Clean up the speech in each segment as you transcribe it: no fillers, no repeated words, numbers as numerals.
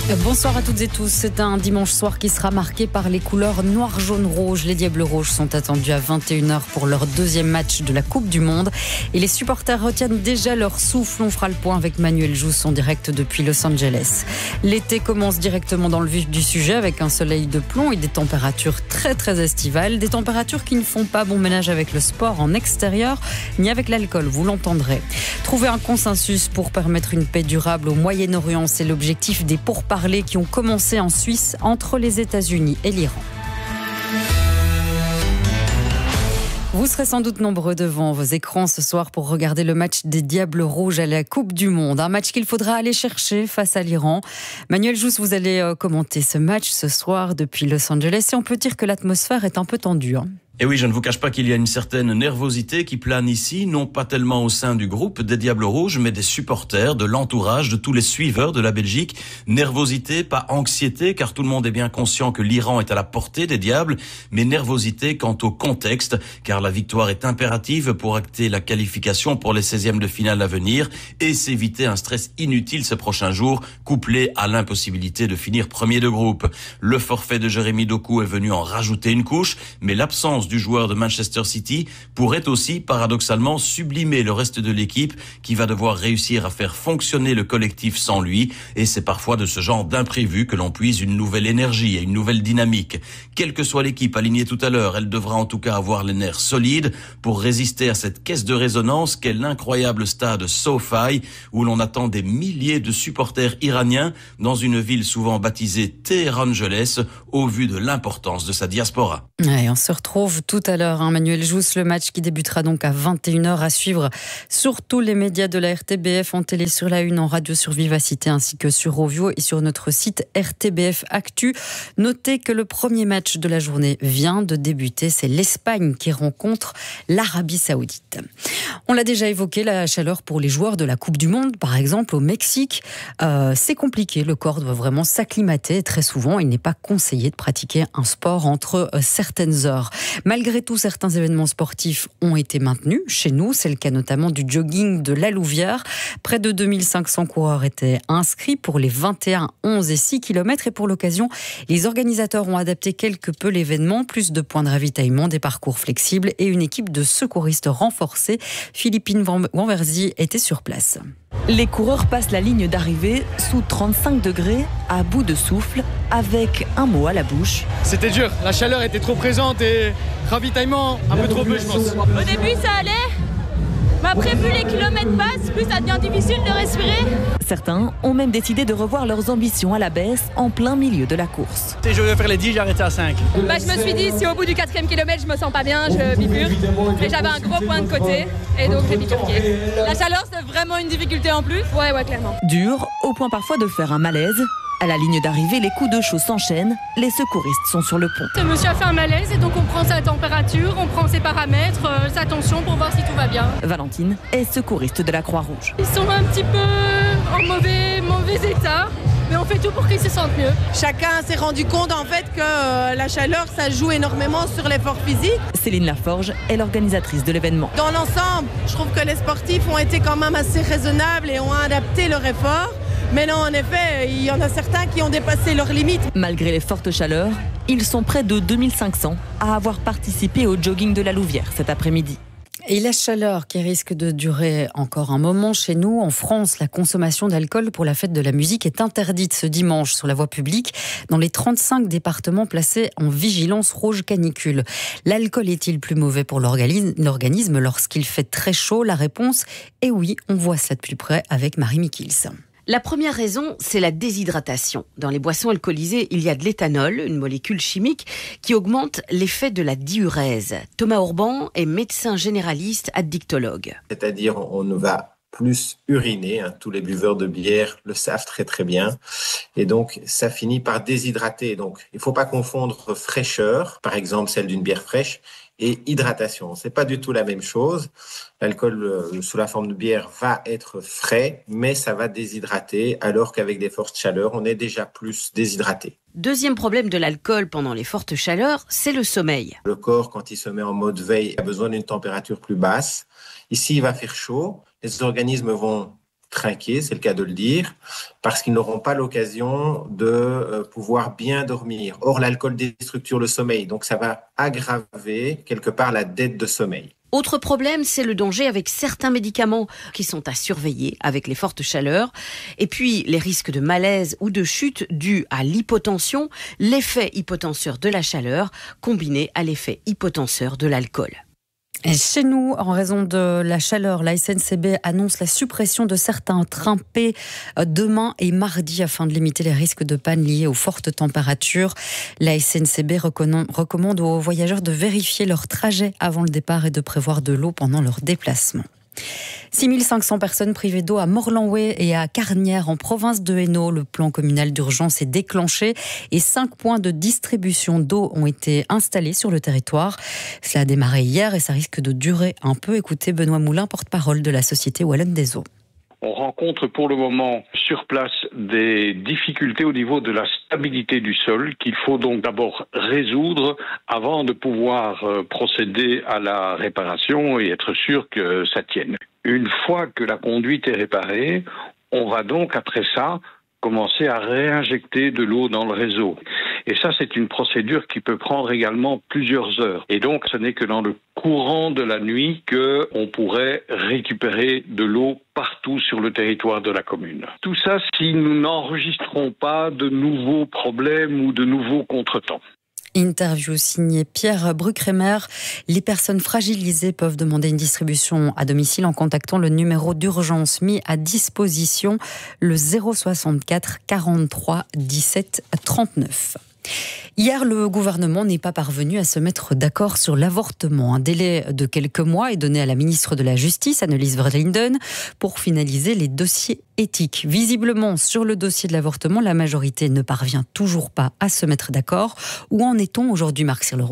Bonsoir à toutes et tous. C'est un dimanche soir qui sera marqué par les couleurs noir, jaune, rouge. Les Diables Rouges sont attendus à 21h pour leur deuxième match de la Coupe du Monde. Et les supporters retiennent déjà leur souffle. On fera le point avec Manuel Jousse en direct depuis Los Angeles. L'été commence directement dans le vif du sujet avec un soleil de plomb et des températures très très estivales. Des températures qui ne font pas bon ménage avec le sport en extérieur ni avec l'alcool, vous l'entendrez. Trouver un consensus pour permettre une paix durable au Moyen-Orient, c'est l'objectif des pourparlers qui ont commencé en Suisse entre les États-Unis et l'Iran. Vous serez sans doute nombreux devant vos écrans ce soir pour regarder le match des Diables Rouges à la Coupe du Monde. Un match qu'il faudra aller chercher face à l'Iran. Manuel Jousse, vous allez commenter ce match ce soir depuis Los Angeles et on peut dire que l'atmosphère est un peu tendue. Et oui, je ne vous cache pas qu'il y a une certaine nervosité qui plane ici, non pas tellement au sein du groupe des Diables Rouges, mais des supporters, de l'entourage, de tous les suiveurs de la Belgique. Nervosité, pas anxiété, car tout le monde est bien conscient que l'Iran est à la portée des Diables, mais nervosité quant au contexte, car la victoire est impérative pour acter la qualification pour les 16e de finale à venir et s'éviter un stress inutile ces prochains jours, couplé à l'impossibilité de finir premier de groupe. Le forfait de Jérémy Doku est venu en rajouter une couche, mais l'absence du joueur de Manchester City pourrait aussi paradoxalement sublimer le reste de l'équipe qui va devoir réussir à faire fonctionner le collectif sans lui, et c'est parfois de ce genre d'imprévu que l'on puise une nouvelle énergie et une nouvelle dynamique. Quelle que soit l'équipe alignée tout à l'heure, elle devra en tout cas avoir les nerfs solides pour résister à cette caisse de résonance qu'est l'incroyable stade SoFi où l'on attend des milliers de supporters iraniens dans une ville souvent baptisée Téhéran-Angeles au vu de l'importance de sa diaspora. Ouais, on se retrouve tout à l'heure, Manuel Jousse, le match qui débutera donc à 21h à suivre sur tous les médias de la RTBF, en télé sur la Une, en radio sur Vivacité ainsi que sur Rovio et sur notre site RTBF Actu. Notez que le premier match de la journée vient de débuter, c'est l'Espagne qui rencontre l'Arabie Saoudite. On l'a déjà évoqué, la chaleur pour les joueurs de la Coupe du Monde, par exemple au Mexique, c'est compliqué, le corps doit vraiment s'acclimater. Très souvent, il n'est pas conseillé de pratiquer un sport entre certaines heures. Malgré tout, certains événements sportifs ont été maintenus chez nous. C'est le cas notamment du jogging de la Louvière. Près de 2500 coureurs étaient inscrits pour les 21, 11 et 6 km. Et pour l'occasion, les organisateurs ont adapté quelque peu l'événement. Plus de points de ravitaillement, des parcours flexibles et une équipe de secouristes renforcée. Philippine Vanverzy était sur place. Les coureurs passent la ligne d'arrivée sous 35 degrés, à bout de souffle, avec un mot à la bouche. C'était dur, la chaleur était trop présente et ravitaillement un peu trop peu, je pense. Au début ça allait, mais après plus les kilomètres passent, plus ça devient difficile de respirer. Certains ont même décidé de revoir leurs ambitions à la baisse en plein milieu de la course. Si je voulais faire les 10, j'ai arrêté à 5. Je me suis dit, si au bout du 4e kilomètre je me sens pas bien, je bifurque. Et j'avais un gros point de côté, et donc j'ai bifurqué. La chaleur c'est vraiment une difficulté en plus. Ouais, clairement. Dur, au point parfois de faire un malaise. À la ligne d'arrivée, les coups de chaud s'enchaînent. Les secouristes sont sur le pont. Ce monsieur a fait un malaise et donc on prend sa température, on prend ses paramètres, sa tension pour voir si tout va bien. Valentine est secouriste de la Croix-Rouge. Ils sont un petit peu en mauvais état, mais on fait tout pour qu'ils se sentent mieux. Chacun s'est rendu compte en fait que la chaleur, ça joue énormément sur l'effort physique. Céline Laforge est l'organisatrice de l'événement. Dans l'ensemble, je trouve que les sportifs ont été quand même assez raisonnables et ont adapté leur effort. Mais non, en effet, il y en a certains qui ont dépassé leurs limites. Malgré les fortes chaleurs, ils sont près de 2500 à avoir participé au jogging de la Louvière cet après-midi. Et la chaleur qui risque de durer encore un moment chez nous. En France, la consommation d'alcool pour la fête de la musique est interdite ce dimanche sur la voie publique dans les 35 départements placés en vigilance rouge canicule. L'alcool est-il plus mauvais pour l'organisme lorsqu'il fait très chaud? La réponse est oui. On voit cela de plus près avec Marie Mikils. La première raison, c'est la déshydratation. Dans les boissons alcoolisées, il y a de l'éthanol, une molécule chimique qui augmente l'effet de la diurèse. Thomas Orban est médecin généraliste addictologue. C'est-à-dire, on ne va plus uriner, tous les buveurs de bière le savent très très bien, et donc ça finit par déshydrater. Donc il ne faut pas confondre fraîcheur, par exemple celle d'une bière fraîche, et hydratation. C'est pas du tout la même chose. L'alcool sous la forme de bière va être frais, mais ça va déshydrater, alors qu'avec des fortes chaleurs, on est déjà plus déshydraté. Deuxième problème de l'alcool pendant les fortes chaleurs, c'est le sommeil. Le corps, quand il se met en mode veille, a besoin d'une température plus basse. Ici, il va faire chaud. Les organismes vont trinquer, c'est le cas de le dire, parce qu'ils n'auront pas l'occasion de pouvoir bien dormir. Or, l'alcool déstructure le sommeil, donc ça va aggraver quelque part la dette de sommeil. Autre problème, c'est le danger avec certains médicaments qui sont à surveiller avec les fortes chaleurs. Et puis, les risques de malaise ou de chute dus à l'hypotension, l'effet hypotenseur de la chaleur combiné à l'effet hypotenseur de l'alcool. Et chez nous, en raison de la chaleur, la SNCB annonce la suppression de certains trains P demain et mardi afin de limiter les risques de panne liés aux fortes températures. La SNCB recommande aux voyageurs de vérifier leur trajet avant le départ et de prévoir de l'eau pendant leur déplacement. 6500 personnes privées d'eau à Morlanway et à Carnières en province de Hainaut. Le plan communal d'urgence est déclenché et 5 points de distribution d'eau ont été installés sur le territoire. Cela a démarré hier et ça risque de durer un peu. Écoutez Benoît Moulin, porte-parole de la Société Wallonne des Eaux. On rencontre pour le moment sur place des difficultés au niveau de la stabilité du sol qu'il faut donc d'abord résoudre avant de pouvoir procéder à la réparation et être sûr que ça tienne. Une fois que la conduite est réparée, on va donc après ça commencer à réinjecter de l'eau dans le réseau. Et ça, c'est une procédure qui peut prendre également plusieurs heures. Et donc, ce n'est que dans le courant de la nuit qu'on pourrait récupérer de l'eau partout sur le territoire de la commune. Tout ça si nous n'enregistrons pas de nouveaux problèmes ou de nouveaux contretemps. Interview signée Pierre Bruckremer. Les personnes fragilisées peuvent demander une distribution à domicile en contactant le numéro d'urgence mis à disposition, le 064 43 17 39. Hier, le gouvernement n'est pas parvenu à se mettre d'accord sur l'avortement. Un délai de quelques mois est donné à la ministre de la Justice, Annelies Verlinden, pour finaliser les dossiers éthiques. Visiblement, sur le dossier de l'avortement, la majorité ne parvient toujours pas à se mettre d'accord. Où en est-on aujourd'hui, Marc Sirleroux ?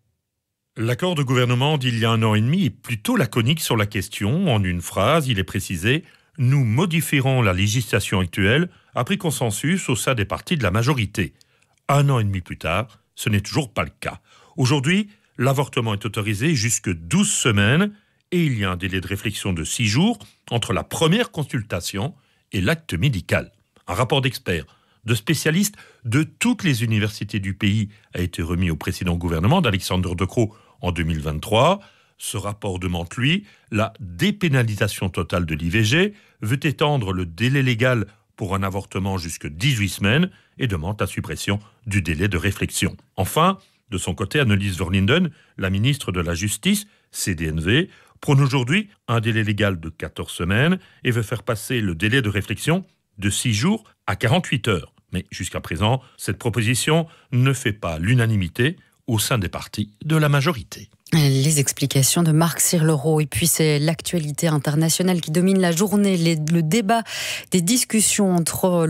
L'accord de gouvernement d'il y a 1 an et demi est plutôt laconique sur la question. En une phrase, il est précisé « Nous modifierons la législation actuelle après consensus au sein des partis de la majorité ». 1 an et demi plus tard, ce n'est toujours pas le cas. Aujourd'hui, l'avortement est autorisé jusque 12 semaines et il y a un délai de réflexion de 6 jours entre la première consultation et l'acte médical. Un rapport d'experts, de spécialistes de toutes les universités du pays a été remis au précédent gouvernement d'Alexander De Croo en 2023. Ce rapport demande, lui, la dépénalisation totale de l'IVG, veut étendre le délai légal pour un avortement jusque 18 semaines et demande la suppression du délai de réflexion. Enfin, de son côté, Annelies Verlinden, la ministre de la Justice, CDNV, prône aujourd'hui un délai légal de 14 semaines et veut faire passer le délai de réflexion de 6 jours à 48 heures. Mais jusqu'à présent, cette proposition ne fait pas l'unanimité au sein des partis de la majorité. Les explications de Marc Sirleroux. Et puis c'est l'actualité internationale qui domine la journée. Le début des discussions entre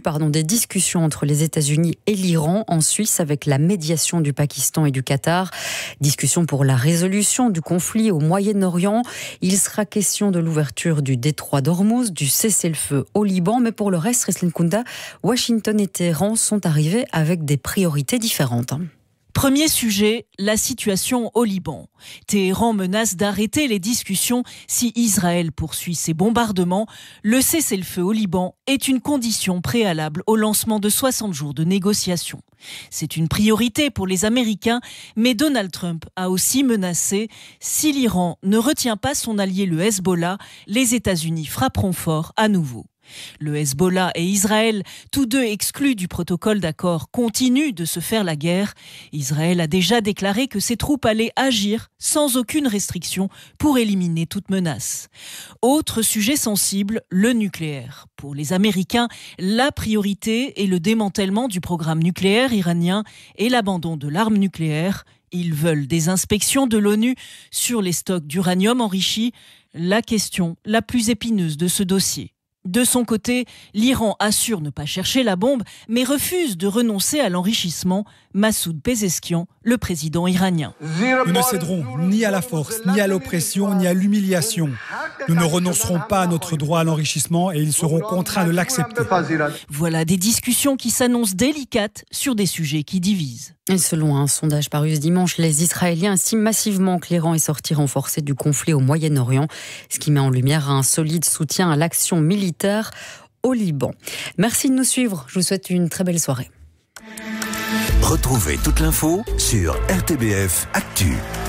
les États-Unis et l'Iran en Suisse avec la médiation du Pakistan et du Qatar. Discussion pour la résolution du conflit au Moyen-Orient. Il sera question de l'ouverture du détroit d'Ormuz, du cessez-le-feu au Liban. Mais pour le reste, Reslen Kounda, Washington et Téhéran sont arrivés avec des priorités différentes. Premier sujet, la situation au Liban. Téhéran menace d'arrêter les discussions si Israël poursuit ses bombardements. Le cessez-le-feu au Liban est une condition préalable au lancement de 60 jours de négociations. C'est une priorité pour les Américains, mais Donald Trump a aussi menacé si l'Iran ne retient pas son allié le Hezbollah, les États-Unis frapperont fort à nouveau. Le Hezbollah et Israël, tous deux exclus du protocole d'accord, continuent de se faire la guerre. Israël a déjà déclaré que ses troupes allaient agir sans aucune restriction pour éliminer toute menace. Autre sujet sensible, le nucléaire. Pour les Américains, la priorité est le démantèlement du programme nucléaire iranien et l'abandon de l'arme nucléaire. Ils veulent des inspections de l'ONU sur les stocks d'uranium enrichi, la question la plus épineuse de ce dossier. De son côté, l'Iran assure ne pas chercher la bombe, mais refuse de renoncer à l'enrichissement. Massoud Pezeshkian, le président iranien. Nous ne céderons ni à la force, ni à l'oppression, ni à l'humiliation. Nous ne renoncerons pas à notre droit à l'enrichissement et ils seront contraints de l'accepter. Voilà des discussions qui s'annoncent délicates sur des sujets qui divisent. Et selon un sondage paru ce dimanche, les Israéliens estiment massivement que l'Iran est sorti renforcé du conflit au Moyen-Orient, ce qui met en lumière un solide soutien à l'action militaire au Liban. Merci de nous suivre. Je vous souhaite une très belle soirée. Retrouvez toute l'info sur RTBF Actu.